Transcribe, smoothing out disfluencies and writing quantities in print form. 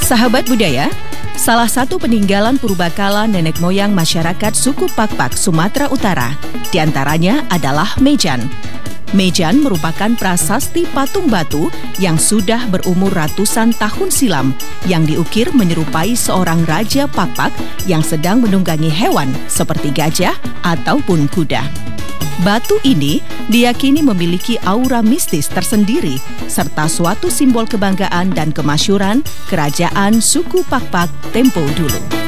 Sahabat budaya, salah satu peninggalan purbakala nenek moyang masyarakat suku Pakpak Sumatera Utara, diantaranya adalah Mejan. Mejan merupakan prasasti patung batu yang sudah berumur ratusan tahun silam, yang diukir menyerupai seorang raja Pakpak yang sedang menunggangi hewan seperti gajah ataupun kuda. Batu ini diyakini memiliki aura mistis tersendiri serta suatu simbol kebanggaan dan kemasyuran kerajaan suku Pakpak tempo dulu.